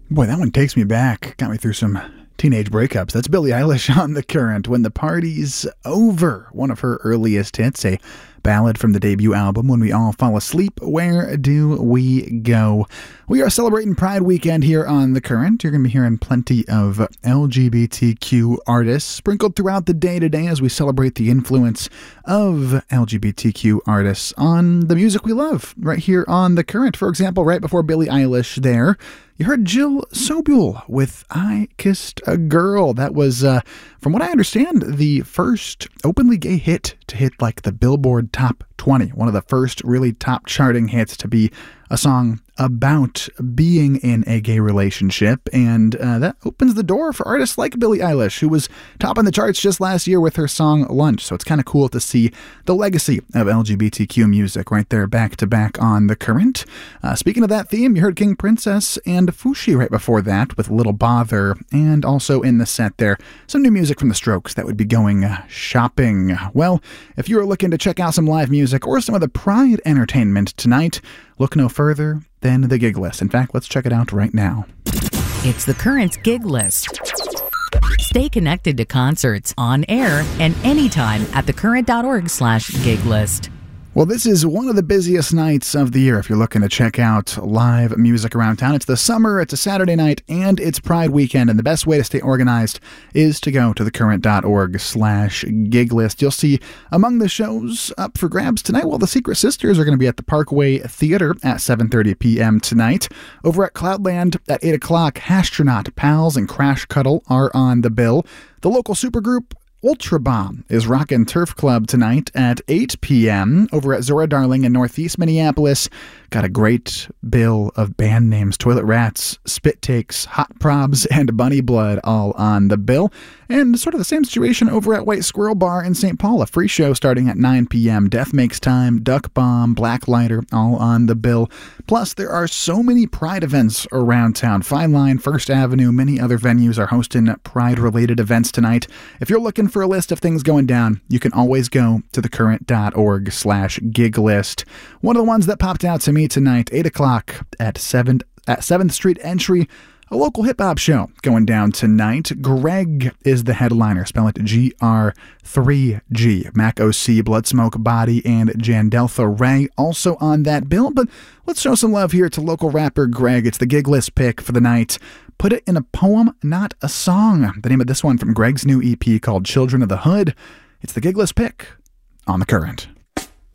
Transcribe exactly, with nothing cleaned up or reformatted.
Boy, that one takes me back. Got me through some teenage breakups. That's Billie Eilish on The Current, When the Party's Over. One of her earliest hits, a ballad from the debut album, When We All Fall Asleep, Where Do We Go? We are celebrating Pride Weekend here on The Current. You're going to be hearing plenty of L G B T Q artists sprinkled throughout the day today as we celebrate the influence of L G B T Q artists on the music we love right here on The Current. For example, right before Billie Eilish there, you heard Jill Sobule with I Kissed a Girl. That was, uh, from what I understand, the first openly gay hit to hit like the Billboard Top twenty. One of the first really top charting hits to be a song about being in a gay relationship, and uh, that opens the door for artists like Billie Eilish, who was topping the charts just last year with her song Lunch. So it's kind of cool to see the legacy of L G B T Q music right there back to back on The Current. Uh, speaking of that theme, you heard King Princess and Fushi right before that with Little Bother, and also in the set there, some new music from The Strokes that would be going uh, shopping. Well, if you are looking to check out some live music or some of the Pride entertainment tonight, look no further than the Gig List. In fact, let's check it out right now. It's The Current's Gig List. Stay connected to concerts on air and anytime at thecurrent.org slash gig list. Well, this is one of the busiest nights of the year if you're looking to check out live music around town. It's the summer, it's a Saturday night, and it's Pride weekend, and the best way to stay organized is to go to thecurrent.org slash gig list. You'll see among the shows up for grabs tonight, well, the Secret Sisters are going to be at the Parkway Theater at seven thirty p.m. tonight. Over at Cloudland at eight o'clock, Astronaut, Pals, and Crash Cuddle are on the bill. The local supergroup Ultra Bomb is Rockin' Turf Club tonight at eight p.m. over at Zora Darling in Northeast Minneapolis. Got a great bill of band names: Toilet Rats, Spit Takes, Hot Probs, and Bunny Blood all on the bill. And sort of the same situation over at White Squirrel Bar in Saint Paul. A free show starting at nine p.m. Death Makes Time, Duck Bomb, Black Lighter, all on the bill. Plus, there are so many Pride events around town. Fine Line, First Avenue, many other venues are hosting Pride-related events tonight. If you're looking for a list of things going down, you can always go to thecurrent.org slash gig list. One of the ones that popped out to me tonight, eight o'clock at seventh, at seventh Street Entry, a local hip-hop show going down tonight. Greg is the headliner. Spell it G R three G. Mac O C, Bloodsmoke Body, and Jandeltha Ray also on that bill. But let's show some love here to local rapper Greg. It's the Gig List pick for the night. Put it in a poem, not a song. The name of this one from Greg's new E P called Children of the Hood. It's the Gig List pick on The Current.